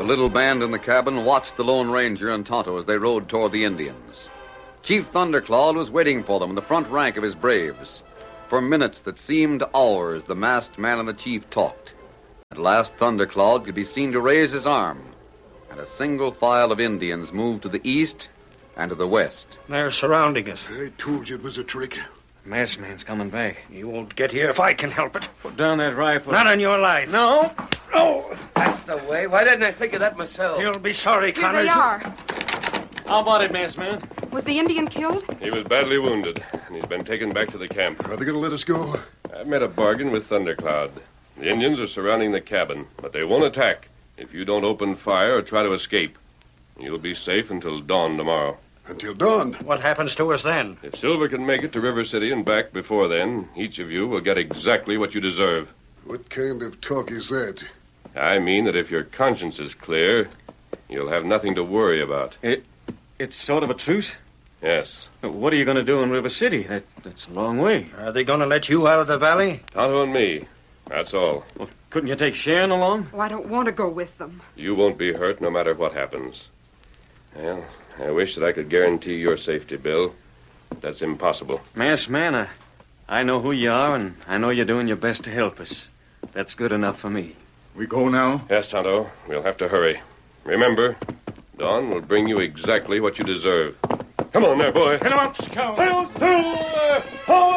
The little band in the cabin watched the Lone Ranger and Tonto as they rode toward the Indians. Chief Thundercloud was waiting for them in the front rank of his braves. For minutes that seemed hours, the masked man and the chief talked. At last, Thundercloud could be seen to raise his arm, and a single file of Indians moved to the east and to the west. They're surrounding us. I told you it was a trick. Masked man's coming back. You won't get here if I can help it. Put down that rifle. Not on your life. No. Oh, That's the way. Why didn't I think of that myself? you'll be sorry, Here Connors. they are. How about it, masked man? Was the Indian killed? He was badly wounded, and he's been taken back to the camp. Are they going to let us go? I've made a bargain with Thundercloud. The Indians are surrounding the cabin, but they won't attack if you don't open fire or try to escape. You'll be safe until dawn tomorrow. Until dawn. What happens to us then? If Silver can make it to River City and back before then, each of you will get exactly what you deserve. What kind of talk is that? I mean that if your conscience is clear, you'll have nothing to worry about. It's sort of a truce? Yes. What are you going to do in River City? That's a long way. Are they going to let you out of the valley? Tonto and me. That's all. Well, couldn't you take Sharon along? Oh, I don't want to go with them. You won't be hurt no matter what happens. Well, I wish that I could guarantee your safety, Bill. But that's impossible. Masked man, I know who you are, and I know you're doing your best to help us. That's good enough for me. We go now? Yes, Tonto. We'll have to hurry. Remember, dawn will bring you exactly what you deserve. Come on there, boy. Get him up, Scout. Hail Silver! Ho!